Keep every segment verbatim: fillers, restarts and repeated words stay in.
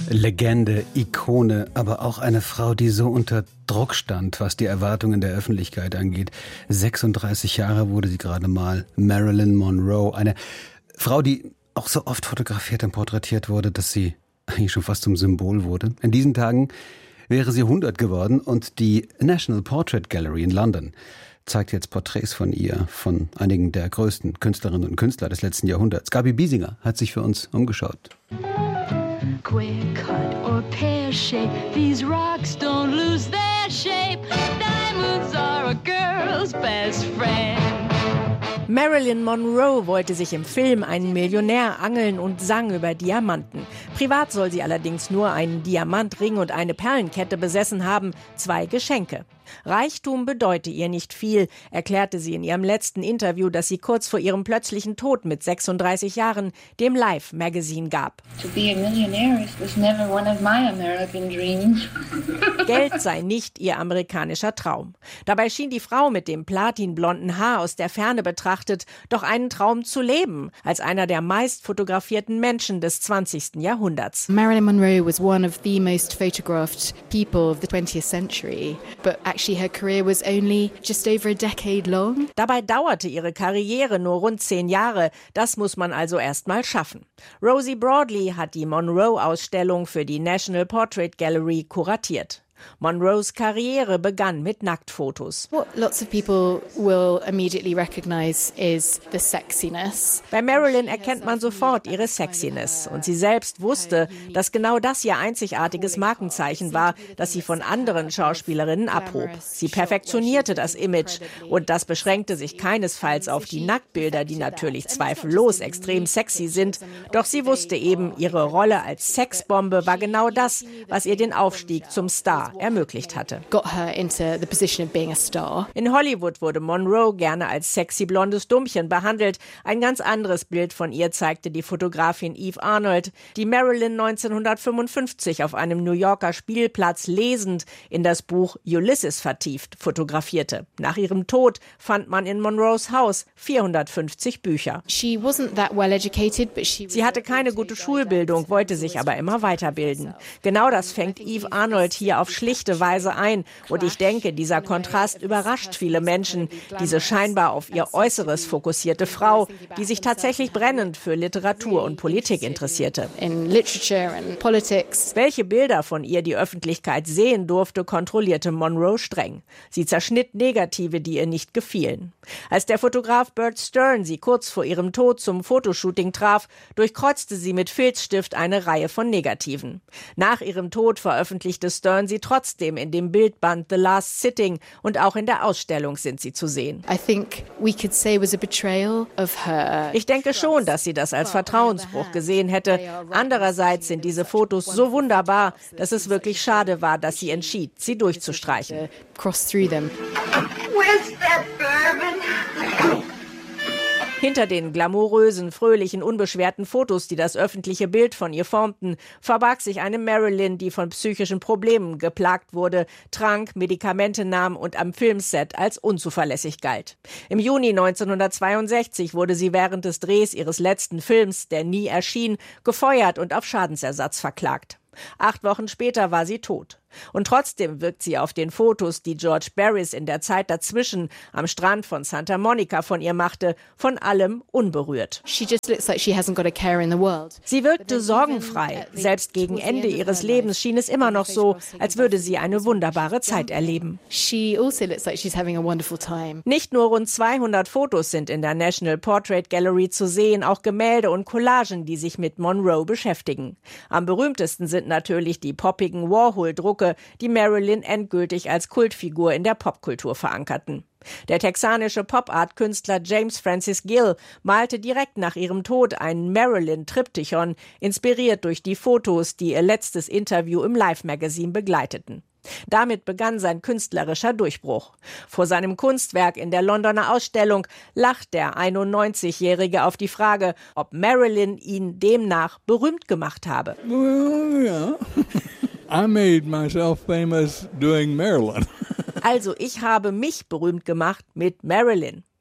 Legende, Ikone, aber auch eine Frau, die so unter Druck stand, was die Erwartungen der Öffentlichkeit angeht. sechsunddreißig Jahre wurde sie gerade mal. Marilyn Monroe, eine Frau, die auch so oft fotografiert und porträtiert wurde, dass sie eigentlich schon fast zum Symbol wurde. In diesen Tagen wäre sie hundert geworden und die National Portrait Gallery in London zeigt jetzt Porträts von ihr, von einigen der größten Künstlerinnen und Künstler des letzten Jahrhunderts. Gabi Biesinger hat sich für uns umgeschaut. Square cut or pear shape, these rocks don't lose their shape. Diamonds are a girl's best friend. Marilyn Monroe wollte sich im Film einen Millionär angeln und sang über Diamanten. Privat soll sie allerdings nur einen Diamantring und eine Perlenkette besessen haben, zwei Geschenke. Reichtum bedeute ihr nicht viel, erklärte sie in ihrem letzten Interview, das sie kurz vor ihrem plötzlichen Tod mit sechsunddreißig Jahren dem Life Magazine gab. To be a millionaire was never one of my American dreams. Geld sei nicht ihr amerikanischer Traum. Dabei schien die Frau mit dem platinblonden Haar aus der Ferne betrachtet doch einen Traum zu leben, als einer der meist fotografierten Menschen des zwanzigsten Jahrhunderts. Marilyn Monroe was one of the most photographed people of the twentieth century, but actually her career was only just over a decade long. Dabei dauerte ihre Karriere nur rund zehn Jahre. Das muss man also erst mal schaffen. Rosie Broadley hat die Monroe-Ausstellung für die National Portrait Gallery kuratiert. Monroes Karriere begann mit Nacktfotos. What lots of people will immediately recognize is the sexiness. Bei Marilyn erkennt man sofort ihre Sexiness. Und sie selbst wusste, dass genau das ihr einzigartiges Markenzeichen war, das sie von anderen Schauspielerinnen abhob. Sie perfektionierte das Image. Und das beschränkte sich keinesfalls auf die Nacktbilder, die natürlich zweifellos extrem sexy sind. Doch sie wusste eben, ihre Rolle als Sexbombe war genau das, was ihr den Aufstieg zum Star ermöglicht hatte. Got her into the position of being a star. In Hollywood wurde Monroe gerne als sexy blondes Dummchen behandelt. Ein ganz anderes Bild von ihr zeigte die Fotografin Eve Arnold, die Marilyn neunzehnhundertfünfundfünfzig auf einem New Yorker Spielplatz lesend in das Buch Ulysses vertieft fotografierte. Nach ihrem Tod fand man in Monroes Haus vierhundertfünfzig Bücher. She wasn't that well educated, but she Sie hatte keine gute Schulbildung, wollte sich aber immer weiterbilden. Genau das fängt Eve Arnold hier auf schlichte Weise ein. Und ich denke, dieser Kontrast überrascht viele Menschen. Diese scheinbar auf ihr Äußeres fokussierte Frau, die sich tatsächlich brennend für Literatur und Politik interessierte. in literature and politics. Welche Bilder von ihr die Öffentlichkeit sehen durfte, kontrollierte Monroe streng. Sie zerschnitt Negative, die ihr nicht gefielen. Als der Fotograf Bert Stern sie kurz vor ihrem Tod zum Fotoshooting traf, durchkreuzte sie mit Filzstift eine Reihe von Negativen. Nach ihrem Tod veröffentlichte Stern sie trotzdem in dem Bildband The Last Sitting und auch in der Ausstellung sind sie zu sehen. I think we could say was a betrayal of her. Ich denke schon, dass sie das als Vertrauensbruch gesehen hätte. Andererseits sind diese Fotos so wunderbar, dass es wirklich schade war, dass sie entschied, sie durchzustreichen. Cross through them. Where's that bourbon? Hinter den glamourösen, fröhlichen, unbeschwerten Fotos, die das öffentliche Bild von ihr formten, verbarg sich eine Marilyn, die von psychischen Problemen geplagt wurde, trank, Medikamente nahm und am Filmset als unzuverlässig galt. Im Juni neunzehnhundertzweiundsechzig wurde sie während des Drehs ihres letzten Films, der nie erschien, gefeuert und auf Schadensersatz verklagt. Acht Wochen später war sie tot. Und trotzdem wirkt sie auf den Fotos, die George Barris in der Zeit dazwischen am Strand von Santa Monica von ihr machte, von allem unberührt. She just looks like she hasn't got a care in the world. Sie wirkte sorgenfrei. Selbst gegen Ende ihres Lebens schien es immer noch so, als würde sie eine wunderbare Zeit erleben. She also looks like she's having a wonderful time. Nicht nur rund zweihundert Fotos sind in der National Portrait Gallery zu sehen, auch Gemälde und Collagen, die sich mit Monroe beschäftigen. Am berühmtesten sind natürlich die poppigen Warhol-Drucke, die Marilyn endgültig als Kultfigur in der Popkultur verankerten. Der texanische Pop-Art-Künstler James Francis Gill malte direkt nach ihrem Tod einen Marilyn-Triptychon, inspiriert durch die Fotos, die ihr letztes Interview im Life-Magazin begleiteten. Damit begann sein künstlerischer Durchbruch. Vor seinem Kunstwerk in der Londoner Ausstellung lacht der einundneunzigjährige auf die Frage, ob Marilyn ihn demnach berühmt gemacht habe. Well, yeah. I made myself famous doing Marilyn. Also ich habe mich berühmt gemacht mit Marilyn.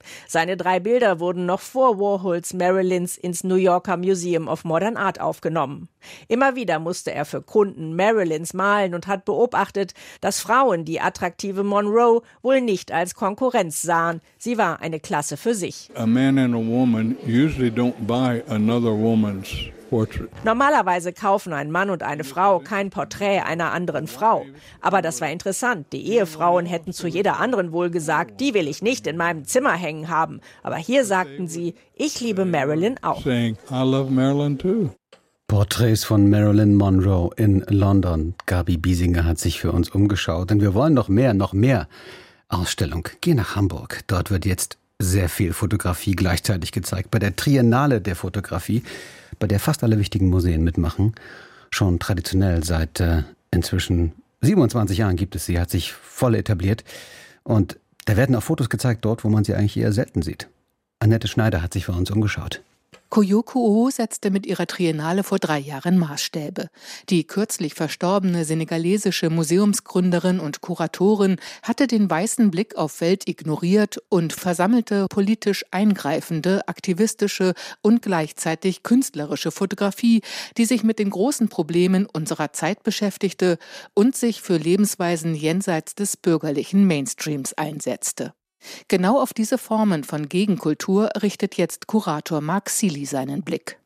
Seine drei Bilder wurden noch vor Warhols Marilyns ins New Yorker Museum of Modern Art aufgenommen. Immer wieder musste er für Kunden Marilyns malen und hat beobachtet, dass Frauen die attraktive Monroe wohl nicht als Konkurrenz sahen. Sie war eine Klasse für sich. A man and a woman usually don't buy another woman's portrait. Normalerweise kaufen ein Mann und eine Frau kein Porträt einer anderen Frau. Aber das war interessant. Die Ehefrauen hätten zu jeder anderen wohl gesagt, die will ich nicht in meinem Zimmer hängen haben. Aber hier sagten sie, ich liebe Marilyn auch. Saying, I love Marilyn too. Porträts von Marilyn Monroe in London. Gabi Biesinger hat sich für uns umgeschaut. Denn wir wollen noch mehr, noch mehr Ausstellung. Geh nach Hamburg. Dort wird jetzt sehr viel Fotografie gleichzeitig gezeigt. Bei der Triennale der Fotografie, bei der fast alle wichtigen Museen mitmachen. Schon traditionell seit äh, inzwischen siebenundzwanzig Jahren gibt es sie, hat sich voll etabliert. Und da werden auch Fotos gezeigt dort, wo man sie eigentlich eher selten sieht. Annette Schneider hat sich für uns umgeschaut. Koyoko Oho setzte mit ihrer Triennale vor drei Jahren Maßstäbe. Die kürzlich verstorbene senegalesische Museumsgründerin und Kuratorin hatte den weißen Blick auf Welt ignoriert und versammelte politisch eingreifende, aktivistische und gleichzeitig künstlerische Fotografie, die sich mit den großen Problemen unserer Zeit beschäftigte und sich für Lebensweisen jenseits des bürgerlichen Mainstreams einsetzte. Genau auf diese Formen von Gegenkultur richtet jetzt Kurator Mark Seeley seinen Blick.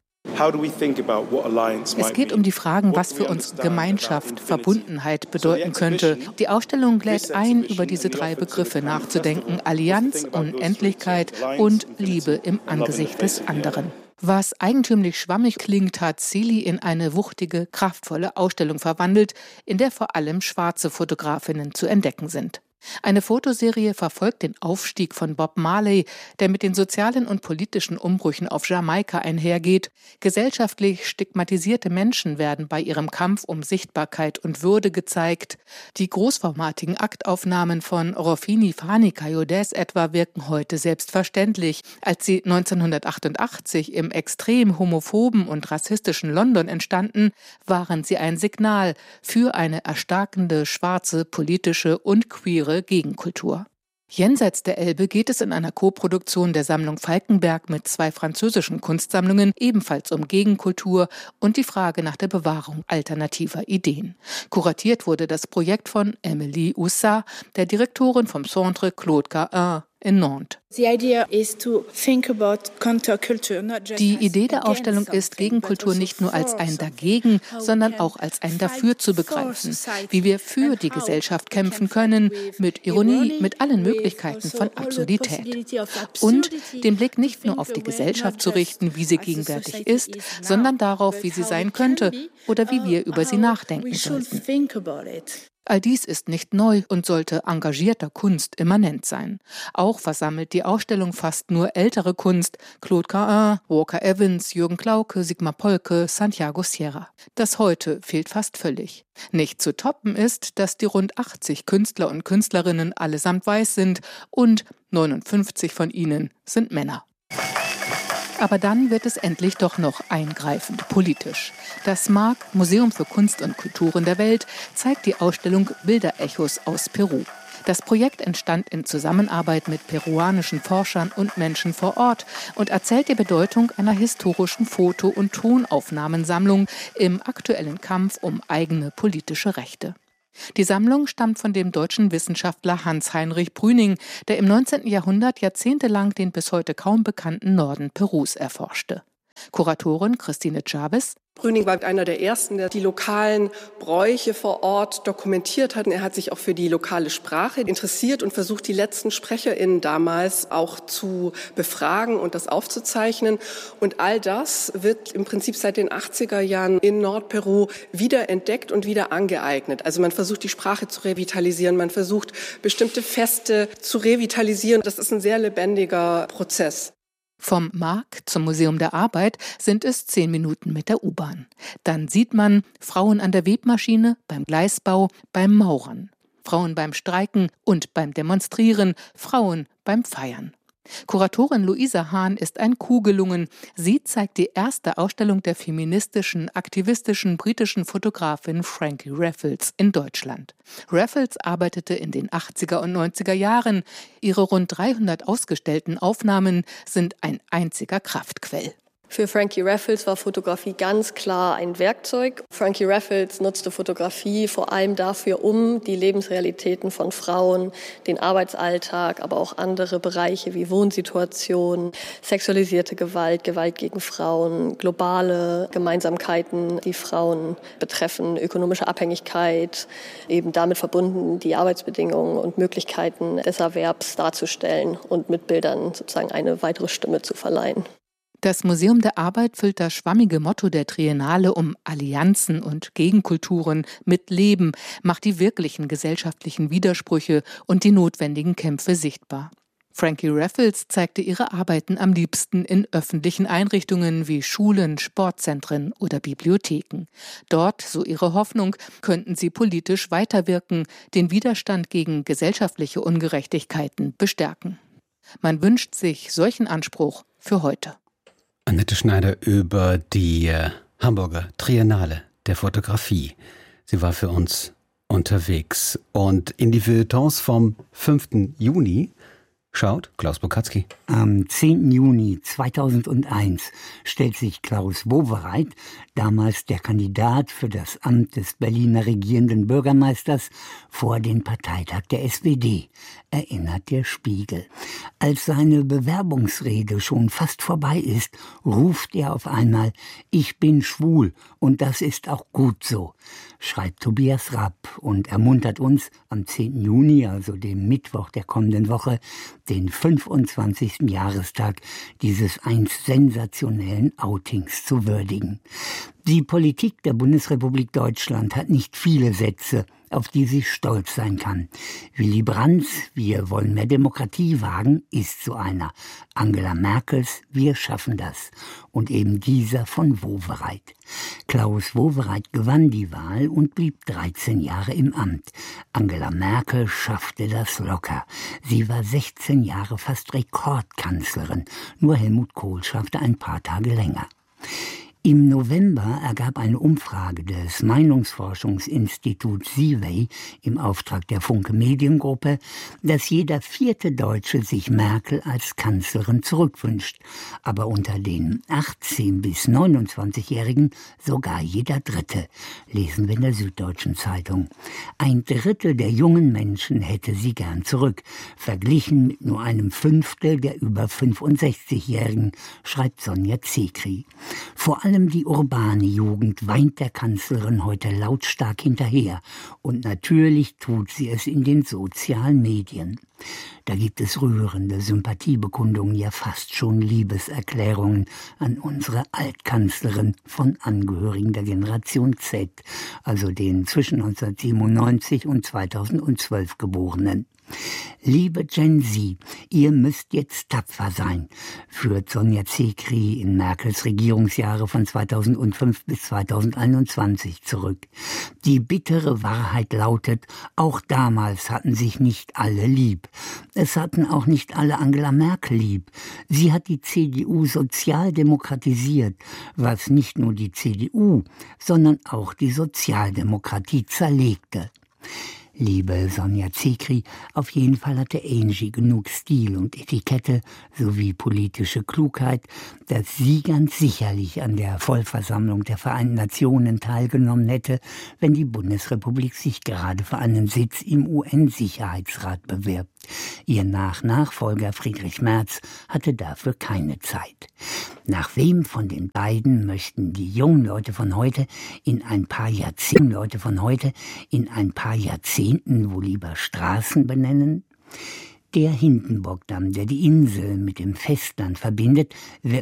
Es geht um die Fragen, was für uns Gemeinschaft, Verbundenheit bedeuten könnte. Die Ausstellung lädt ein, über diese drei Begriffe nachzudenken: Allianz, Unendlichkeit und Liebe im Angesicht des anderen. Was eigentümlich schwammig klingt, hat Seeley in eine wuchtige, kraftvolle Ausstellung verwandelt, in der vor allem schwarze Fotografinnen zu entdecken sind. Eine Fotoserie verfolgt den Aufstieg von Bob Marley, der mit den sozialen und politischen Umbrüchen auf Jamaika einhergeht. Gesellschaftlich stigmatisierte Menschen werden bei ihrem Kampf um Sichtbarkeit und Würde gezeigt. Die großformatigen Aktaufnahmen von Rofini Fani Kayodès etwa wirken heute selbstverständlich. Als sie neunzehnhundertachtundachtzig im extrem homophoben und rassistischen London entstanden, waren sie ein Signal für eine erstarkende schwarze politische und queere Gegenkultur. Jenseits der Elbe geht es in einer Koproduktion der Sammlung Falkenberg mit zwei französischen Kunstsammlungen ebenfalls um Gegenkultur und die Frage nach der Bewahrung alternativer Ideen. Kuratiert wurde das Projekt von Emily Oussa, der Direktorin vom Centre Claude Cahun in Nantes. Die Idee der Ausstellung ist, Gegenkultur nicht nur als ein Dagegen, sondern auch als ein Dafür zu begreifen, wie wir für die Gesellschaft kämpfen können, mit Ironie, mit allen Möglichkeiten von Absurdität. Und den Blick nicht nur auf die Gesellschaft zu richten, wie sie gegenwärtig ist, sondern darauf, wie sie sein könnte oder wie wir über sie nachdenken sollten. All dies ist nicht neu und sollte engagierter Kunst immanent sein. Auch versammelt die Ausstellung fast nur ältere Kunst: Claude Cahun, Walker Evans, Jürgen Klauke, Sigmar Polke, Santiago Sierra. Das Heute fehlt fast völlig. Nicht zu toppen ist, dass die rund achtzig Künstler und Künstlerinnen allesamt weiß sind und neunundfünfzig von ihnen sind Männer. Aber dann wird es endlich doch noch eingreifend politisch. Das S M A K, Museum für Kunst und Kulturen der Welt, zeigt die Ausstellung Bilderechos aus Peru. Das Projekt entstand in Zusammenarbeit mit peruanischen Forschern und Menschen vor Ort und erzählt die Bedeutung einer historischen Foto- und Tonaufnahmensammlung im aktuellen Kampf um eigene politische Rechte. Die Sammlung stammt von dem deutschen Wissenschaftler Hans-Heinrich Brüning, der im neunzehnten Jahrhundert jahrzehntelang den bis heute kaum bekannten Norden Perus erforschte. Kuratorin Christine Chavez: Brüning war einer der ersten, der die lokalen Bräuche vor Ort dokumentiert hat. Er hat sich auch für die lokale Sprache interessiert und versucht, die letzten SprecherInnen damals auch zu befragen und das aufzuzeichnen. Und all das wird im Prinzip seit den achtziger Jahren in Nordperu wieder entdeckt und wieder angeeignet. Also man versucht, die Sprache zu revitalisieren, man versucht, bestimmte Feste zu revitalisieren. Das ist ein sehr lebendiger Prozess. Vom Markt zum Museum der Arbeit sind es zehn Minuten mit der U-Bahn. Dann sieht man Frauen an der Webmaschine, beim Gleisbau, beim Maurern. Frauen beim Streiken und beim Demonstrieren, Frauen beim Feiern. Kuratorin Luisa Hahn ist ein Coup gelungen. Sie zeigt die erste Ausstellung der feministischen, aktivistischen britischen Fotografin Frankie Raffles in Deutschland. Raffles arbeitete in den achtziger und neunziger Jahren. Ihre rund dreihundert ausgestellten Aufnahmen sind ein einziger Kraftquell. Für Frankie Raffles war Fotografie ganz klar ein Werkzeug. Frankie Raffles nutzte Fotografie vor allem dafür, um die Lebensrealitäten von Frauen, den Arbeitsalltag, aber auch andere Bereiche wie Wohnsituationen, sexualisierte Gewalt, Gewalt gegen Frauen, globale Gemeinsamkeiten, die Frauen betreffen, ökonomische Abhängigkeit, eben damit verbunden die Arbeitsbedingungen und Möglichkeiten des Erwerbs darzustellen und mit Bildern sozusagen eine weitere Stimme zu verleihen. Das Museum der Arbeit füllt das schwammige Motto der Triennale um Allianzen und Gegenkulturen mit Leben, macht die wirklichen gesellschaftlichen Widersprüche und die notwendigen Kämpfe sichtbar. Frankie Raffles zeigte ihre Arbeiten am liebsten in öffentlichen Einrichtungen wie Schulen, Sportzentren oder Bibliotheken. Dort, so ihre Hoffnung, könnten sie politisch weiterwirken, den Widerstand gegen gesellschaftliche Ungerechtigkeiten bestärken. Man wünscht sich solchen Anspruch für heute. Annette Schneider über die äh, Hamburger Triennale der Fotografie. Sie war für uns unterwegs. Und in die Feuilletons vom fünften Juni schaut Klaus Bokatzky. Am zehnten Juni zweitausendeins stellt sich Klaus Wowereit, damals der Kandidat für das Amt des Berliner regierenden Bürgermeisters, vor den Parteitag der S P D, erinnert der Spiegel. Als seine Bewerbungsrede schon fast vorbei ist, ruft er auf einmal: Ich bin schwul und das ist auch gut so, schreibt Tobias Rapp und ermuntert uns, am zehnten Juni, also dem Mittwoch der kommenden Woche, den fünfundzwanzigsten Jahrestag dieses einst sensationellen Outings zu würdigen. Die Politik der Bundesrepublik Deutschland hat nicht viele Sätze, auf die sie stolz sein kann. Willy Brandts Wir wollen mehr Demokratie wagen ist so einer. Angela Merkels Wir schaffen das. Und eben dieser von Wowereit. Klaus Wowereit gewann die Wahl und blieb dreizehn Jahre im Amt. Angela Merkel schaffte das locker. Sie war sechzehn Jahre fast Rekordkanzlerin. Nur Helmut Kohl schaffte ein paar Tage länger. Im November ergab eine Umfrage des Meinungsforschungsinstituts Sivey im Auftrag der Funke Mediengruppe, dass jeder vierte Deutsche sich Merkel als Kanzlerin zurückwünscht, aber unter den achtzehn- bis neunundzwanzigjährigen sogar jeder Dritte, lesen wir in der Süddeutschen Zeitung. Ein Drittel der jungen Menschen hätte sie gern zurück, verglichen mit nur einem Fünftel der über fünfundsechzigjährigen, schreibt Sonja Zekri. Vor allem die urbane Jugend weint der Kanzlerin heute lautstark hinterher. Und natürlich tut sie es in den sozialen Medien. Da gibt es rührende Sympathiebekundungen, ja fast schon Liebeserklärungen an unsere Altkanzlerin von Angehörigen der Generation Z, also den zwischen neunzehnhundertsiebenundneunzig und zweitausendzwölf Geborenen. Liebe Gen Z, ihr müsst jetzt tapfer sein, führt Sonja Zekri in Merkels Regierungsjahre von zweitausendfünf bis zweitausendeinundzwanzig zurück. Die bittere Wahrheit lautet, auch damals hatten sich nicht alle lieb. Es hatten auch nicht alle Angela Merkel lieb. Sie hat die C D U sozialdemokratisiert, was nicht nur die C D U, sondern auch die Sozialdemokratie zerlegte. Liebe Sonja Zekri, auf jeden Fall hatte Angie genug Stil und Etikette sowie politische Klugheit, dass sie ganz sicherlich an der Vollversammlung der Vereinten Nationen teilgenommen hätte, wenn die Bundesrepublik sich gerade für einen Sitz im U N-Sicherheitsrat bewirbt. Ihr Nach-Nachfolger Friedrich Merz hatte dafür keine Zeit. Nach wem von den beiden möchten die jungen Leute von heute in ein paar Jahrzehnten, Leute von heute in ein paar Jahrzehnten wohl lieber Straßen benennen? Der Hindenburgdamm, der die Insel mit dem Festland verbindet, wird